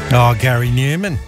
Oh, Gary Newman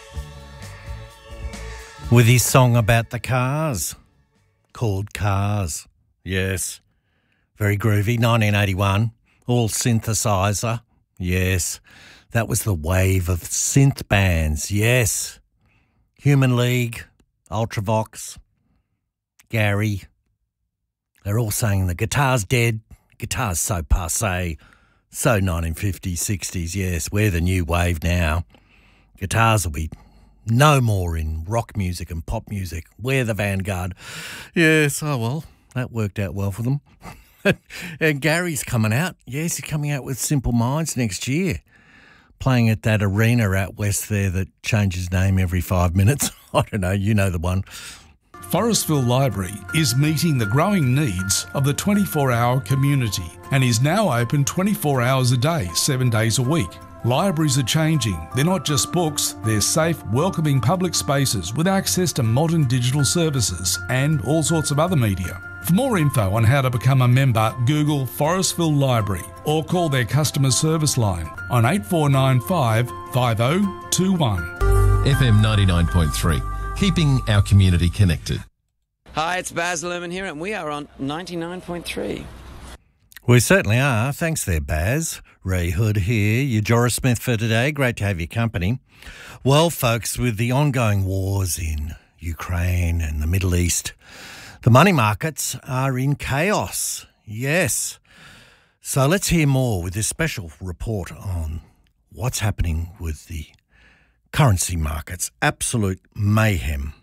with his song about the cars called Cars. Yes, very groovy. 1981, all synthesizer. Yes, that was the wave of synth bands. Yes, Human League, Ultravox, Gary. They're all saying the guitar's dead. Guitar's so passé. So 1950s, 60s, yes, we're the new wave now. Guitars will be no more in rock music and pop music. We're the vanguard. Yes, oh well, that worked out well for them. And Gary's coming out. Yes, he's coming out with Simple Minds next year. Playing at that arena out west there that changes name every 5 minutes. I don't know, you know the one. Forestville Library is meeting the growing needs of the 24-hour community and is now open 24 hours a day, 7 days a week. Libraries are changing. They're not just books, they're safe, welcoming public spaces with access to modern digital services and all sorts of other media. For more info on how to become a member, Google Forestville Library or call their customer service line on 8495 5021. FM 99.3. Keeping our community connected. Hi, it's Baz Luhrmann here, and we are on 99.3. We certainly are. Thanks there, Baz. Ray Hood here, your Joris Smith for today. Great to have your company. Well, folks, with the ongoing wars in Ukraine and the Middle East, the money markets are in chaos. Yes. So let's hear more with this special report on what's happening with the currency markets. Absolute mayhem.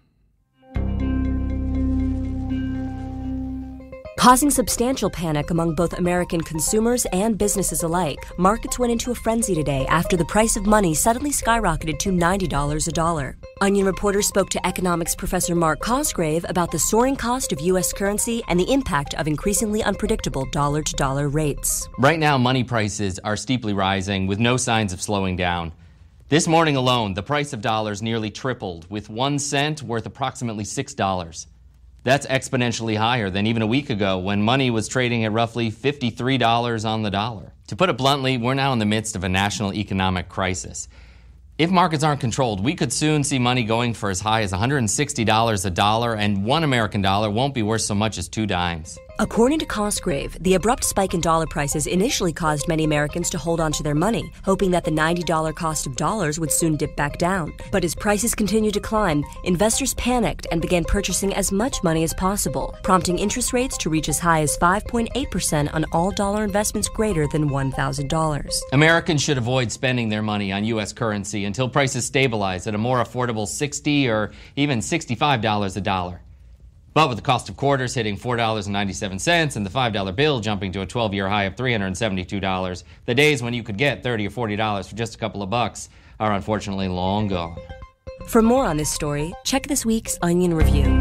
Causing substantial panic among both American consumers and businesses alike, markets went into a frenzy today after the price of money suddenly skyrocketed to $90 a dollar. Onion reporters spoke to economics professor Mark Cosgrave about the soaring cost of U.S. currency and the impact of increasingly unpredictable dollar-to-dollar rates. Right now, money prices are steeply rising with no signs of slowing down. This morning alone, the price of dollars nearly tripled, with 1 cent worth approximately $6. That's exponentially higher than even a week ago when money was trading at roughly $53 on the dollar. To put it bluntly, we're now in the midst of a national economic crisis. If markets aren't controlled, we could soon see money going for as high as $160 a dollar, and $1 American dollar won't be worth so much as 2 dimes. According to Cosgrave, the abrupt spike in dollar prices initially caused many Americans to hold on to their money, hoping that the $90 cost of dollars would soon dip back down. But as prices continued to climb, investors panicked and began purchasing as much money as possible, prompting interest rates to reach as high as 5.8% on all dollar investments greater than $1,000. Americans should avoid spending their money on U.S. currency until prices stabilize at a more affordable $60 or even $65 a dollar. But with the cost of quarters hitting $4.97 and the $5 bill jumping to a 12-year high of $372, the days when you could get $30 or $40 for just a couple of bucks are unfortunately long gone. For more on this story, check this week's Onion Review.